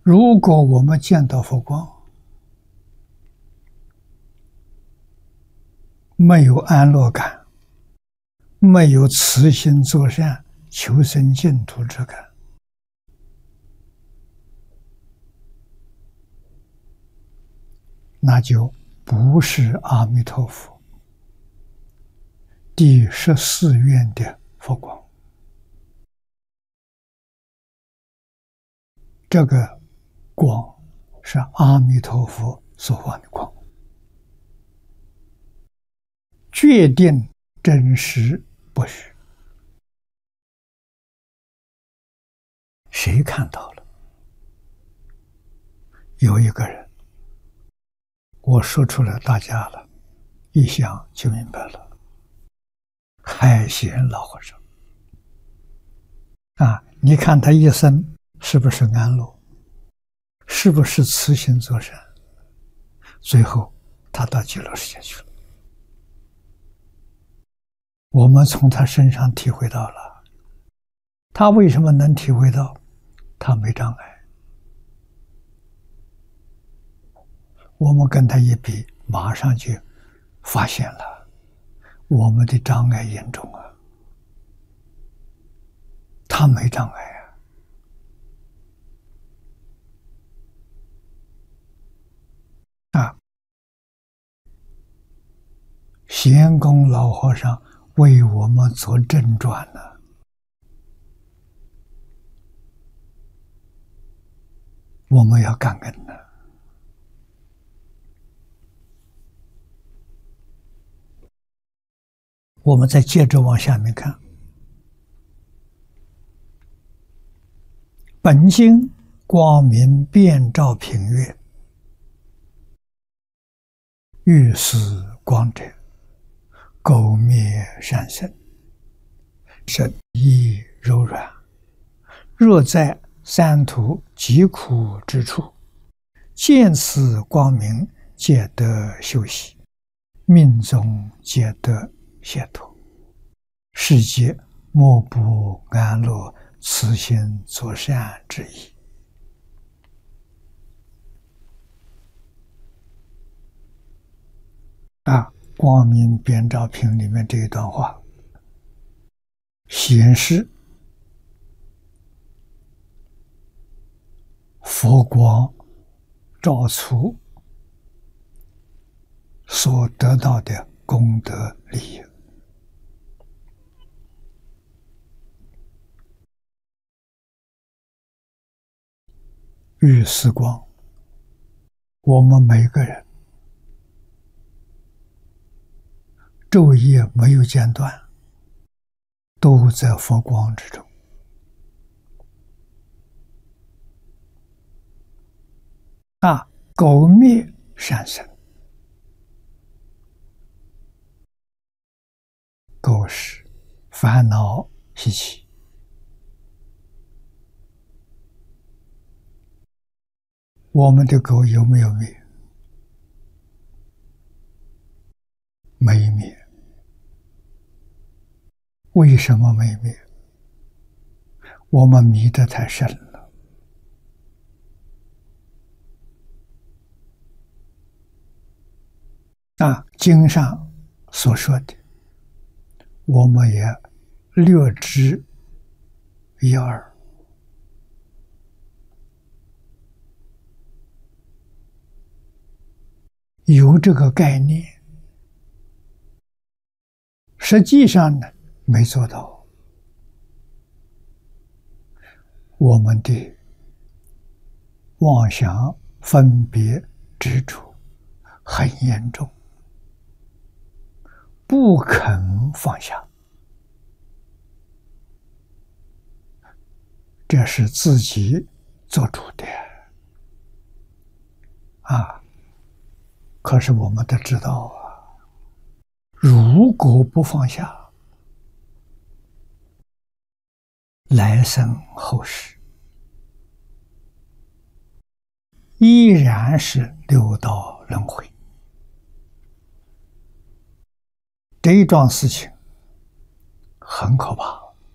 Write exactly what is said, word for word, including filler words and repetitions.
如果我们见到佛光，没有安乐感，没有慈心作善、求生净土之感，那就不是阿弥陀佛第十四愿的佛光。这个光是阿弥陀佛所放的光，决定真实不虚。谁看到了？有一个人，我说出来大家了，一想就明白了。海贤老和尚啊，你看他一生是不是安乐？是不是慈心作善？最后他到极乐世界去了。我们从他身上体会到了，他为什么能体会到？他没障碍。我们跟他一比，马上就发现了我们的障碍严重啊。他没障碍啊。啊，贤公老和尚为我们做正传呢。我们要感恩呢。我们再接着往下面看，本经光明遍照品月，欲思光者，垢灭善生，身意柔软。若在三途疾苦之处，见此光明，皆得休息，命中皆得解脱，是皆莫不安乐慈心作善之意。啊，光明遍照品里面这一段话显示佛光照出所得到的功德利益。欲思光，我们每个人昼夜没有间断，都在佛光之中。啊，垢灭善生，垢是烦恼习气，我们的垢有没有灭？没灭。为什么没灭？我们迷得太深了。啊，经上所说的，我们也略知一二。有这个概念，实际上呢，没做到。我们的妄想分别执着很严重，不肯放下，这是自己做主的啊。可是我们都知道啊，如果不放下，来生后世依然是六道轮回。这一桩事情很可怕。